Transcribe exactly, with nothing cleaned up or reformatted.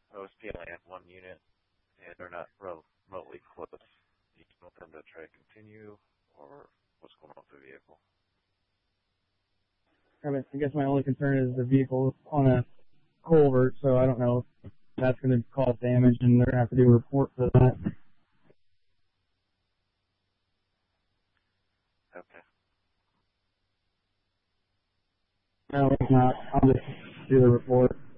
O S P only have one unit, and they're not remotely close. Do you want them to try to continue, or what's going on with the vehicle? I mean, I guess my only concern is the vehicle on a culvert, so I don't know if that's going to cause damage, and they're going to have to do a report for that. Okay. No, it's not. I'll just do the report.